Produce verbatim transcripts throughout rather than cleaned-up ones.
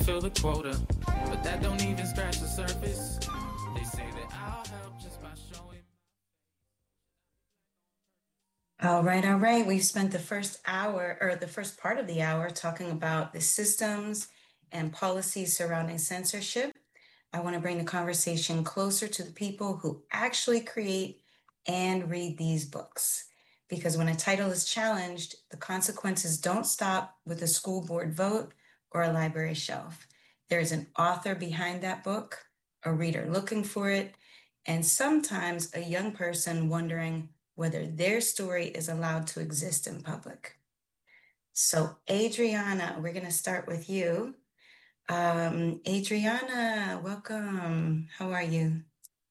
fill the quota, but that don't even scratch the surface. They say that I'll help just by showing. All right, all right. We've spent the first hour or the first part of the hour talking about the systems and policies surrounding censorship. I want to bring the conversation closer to the people who actually create and read these books. Because when a title is challenged, the consequences don't stop with a school board vote or a library shelf. There's an author behind that book, a reader looking for it, and sometimes a young person wondering whether their story is allowed to exist in public. So, Adriana, we're going to start with you. Um, Adriana, welcome. How are you?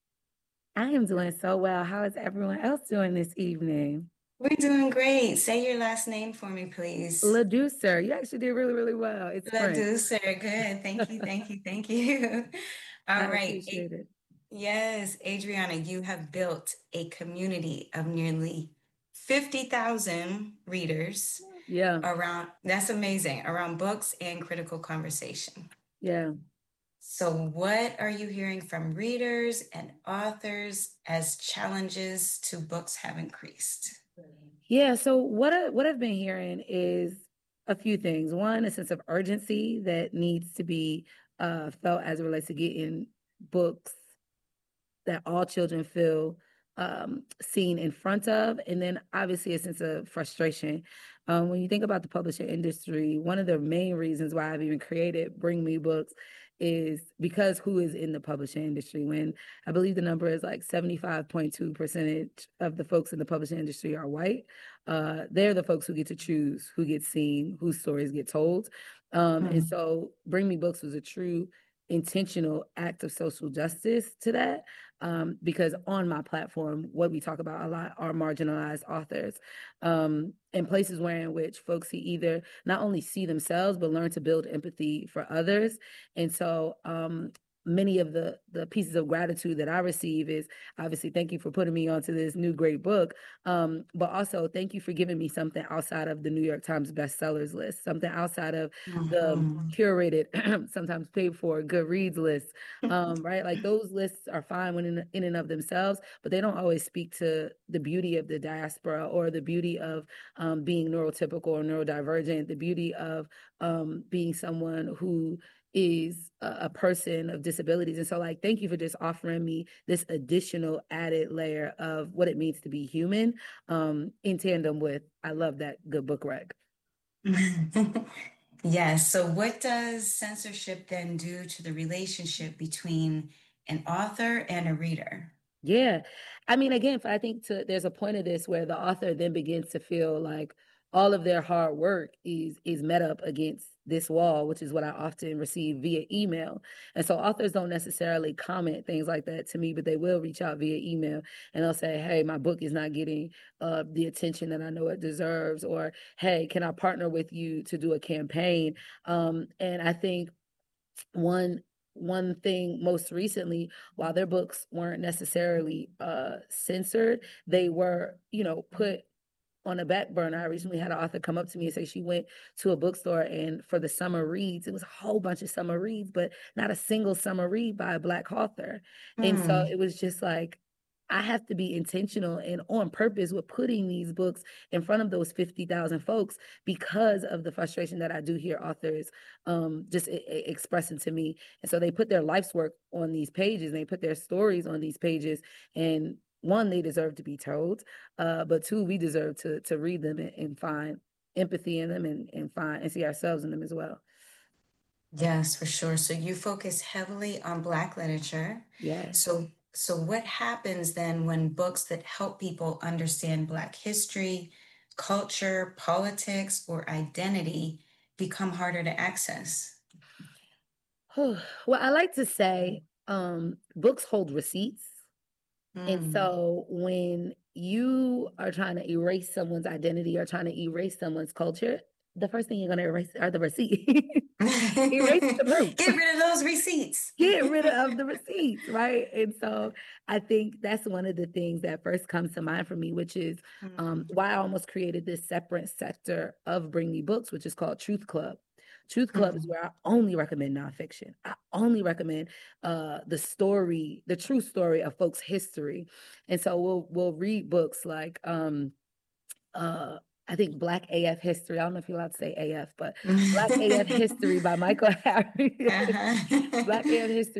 I am doing so well. How is everyone else doing this evening? We're doing great. Say your last name for me, please. LaDucer. You actually did really, really well. It's French. LaDucer. Good. Thank you. Thank you. Thank you. All I right. appreciate it. Yes, Adriana, you have built a community of nearly fifty thousand readers Yeah. around, that's amazing, around books and critical conversation. Yeah. So what are you hearing from readers and authors as challenges to books have increased? Yeah. So what I, what I've been hearing is a few things. One, a sense of urgency that needs to be uh, felt as it relates to getting books that all children feel um, seen in front of, and then obviously a sense of frustration. Um, when you think about the publishing industry, one of the main reasons why I've even created Bring Me Books is because who is in the publishing industry. When I believe the number is like seventy-five point two percentage of the folks in the publishing industry are white. Uh, they're the folks who get to choose who gets seen, whose stories get told. Um, mm-hmm. And so Bring Me Books was a true intentional act of social justice to that. Um, because on my platform, what we talk about a lot are marginalized authors, um, and places where in which folks see either not only see themselves, but learn to build empathy for others. And so um, many of the the pieces of gratitude that I receive is obviously thank you for putting me onto this new great book, um, but also thank you for giving me something outside of the New York Times bestsellers list, something outside of mm-hmm. the curated, sometimes paid for Goodreads list, um, right? Like those lists are fine when in, in and of themselves, but they don't always speak to the beauty of the diaspora or the beauty of um, being neurotypical or neurodivergent, the beauty of um, being someone who is a person of disabilities. And so like, thank you for just offering me this additional added layer of what it means to be human, um, in tandem with, I love that good book rec. Yes. So what does censorship then do to the relationship between an author and a reader? Yeah. I mean, again, I think to, there's a point of this where the author then begins to feel like all of their hard work is is met up against this wall, which is what I often receive via email. And so authors don't necessarily comment things like that to me, but they will reach out via email and they'll say, hey, my book is not getting uh, the attention that I know it deserves, or, hey, can I partner with you to do a campaign? Um, and I think one One thing most recently, while their books weren't necessarily uh, censored, they were, you know, put on a back burner. I recently had an author come up to me and say she went to a bookstore and for the summer reads, it was a whole bunch of summer reads, but not a single summer read by a Black author. Mm. And so it was just like, I have to be intentional and on purpose with putting these books in front of those fifty thousand folks because of the frustration that I do hear authors um, just I- I expressing to me. And so they put their life's work on these pages, and they put their stories on these pages, and one, they deserve to be told, uh, but two, we deserve to to read them and, and find empathy in them and, and find and see ourselves in them as well. Yes, for sure. So you focus heavily on Black literature. Yes. So so what happens then when books that help people understand Black history, culture, politics, or identity become harder to access? Well, I like to say um, books hold receipts. And Mm. so when you are trying to erase someone's identity or trying to erase someone's culture, the first thing you're going to erase are the receipts. Erase the proof. Get rid of those receipts. Get rid of the receipts, right? And so I think that's one of the things that first comes to mind for me, which is um, why I almost created this separate sector of Bring Me Books, which is called Truth Club. Truth Club is Mhm. where I only recommend nonfiction. I only recommend uh, the story, the true story of folks' history. And so we'll we'll read books like um, uh, I think Black A F History. I don't know if you're allowed to say A F, but Black A F History by Michael Harris. Black A F Uh-huh. History